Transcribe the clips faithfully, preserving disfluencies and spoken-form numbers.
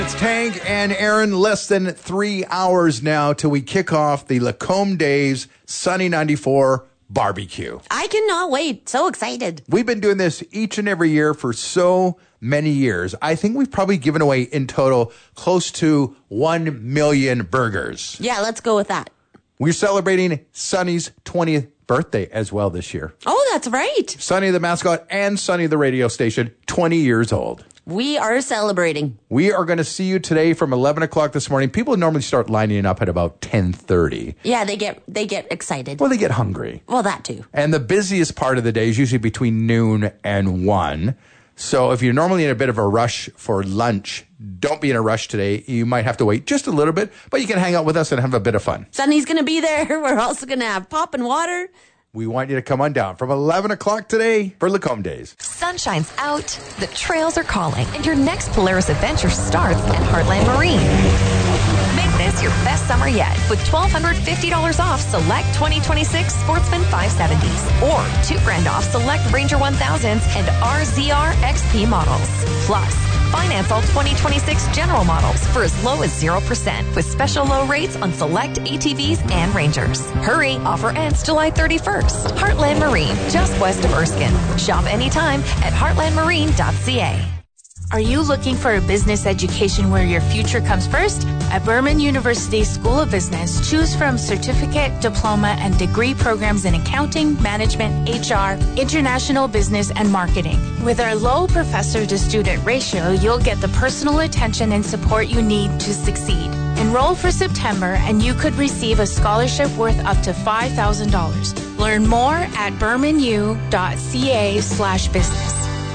It's Tank and Aaron. Less than three hours now till we kick off the Lacombe Days Sunny ninety-four barbecue. I cannot wait. So excited. We've been doing this each and every year for so many years. I think we've probably given away in total close to one million burgers. Yeah, let's go with that. We're celebrating Sunny's twentieth birthday as well this year. Oh, that's right. Sunny the mascot and Sunny the radio station, twenty years old. We are celebrating. We are going to see you today from eleven o'clock this morning. People normally start lining up at about ten thirty. Yeah, they get they get excited. Well, they get hungry. Well, that too. And the busiest part of the day is usually between noon and one. So if you're normally in a bit of a rush for lunch, don't be in a rush today. You might have to wait just a little bit, but you can hang out with us and have a bit of fun. Sunny's going to be there. We're also going to have pop and water. We want you to come on down from eleven o'clock today for Lacombe Days. Sunshine's out, the trails are calling, and your next Polaris adventure starts at Heartland Marine. Make this your best summer yet with twelve fifty dollars off select twenty twenty-six Sportsman five seventies or two grand off select Ranger one thousands and R Z R X P models. Plus, finance all twenty twenty-six general models for as low as zero percent with special low rates on select A T Vs and Rangers. Hurry, offer ends July thirty-first. Heartland Marine, just west of Erskine. Shop anytime at heartland marine dot c a. Are you looking for a business education where your future comes first? At Berman University School of Business, choose from certificate, diploma, and degree programs in accounting, management, H R, international business, and marketing. With our low professor-to-student ratio, you'll get the personal attention and support you need to succeed. Enroll for September, and you could receive a scholarship worth up to five thousand dollars. Learn more at bermanu dot c a slash business.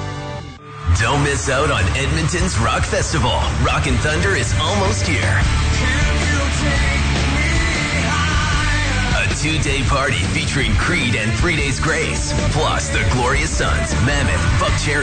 Don't miss out on Edmonton's Rock Festival. Rockin' Thunder is almost here. A two-day party featuring Creed and Three Days Grace, plus the Glorious Sons, Mammoth, Buckcherry,